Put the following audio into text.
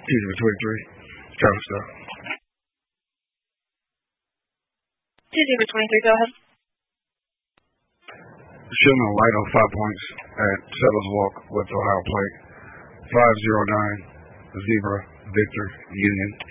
number 23, Travis Scott. Number 23, go ahead. Shilman Light on 5 points at Settlers Walk with Ohio Plate. 509 Zebra Victor Union.